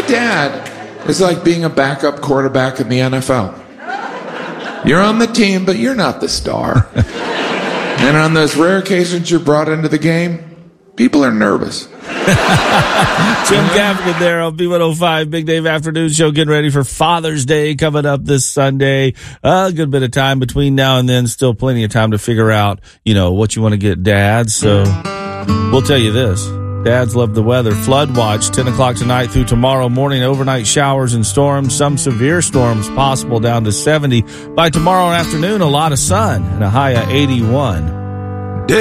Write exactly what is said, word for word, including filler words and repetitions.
dad is like being a backup quarterback in the N F L. You're on the team, but you're not the star. And on those rare occasions you're brought into the game, people are nervous. Jim Gaffigan there on B one oh five Big Dave Afternoon Show, getting ready for Father's Day coming up this Sunday. A good bit of time between now and then, still plenty of time to figure out, you know, what you want to get dads. So we'll tell you this. Dads love the weather. Flood watch, ten o'clock tonight through tomorrow morning. Overnight showers and storms. Some severe storms possible, down to seventy. By tomorrow afternoon, a lot of sun and a high of eighty-one.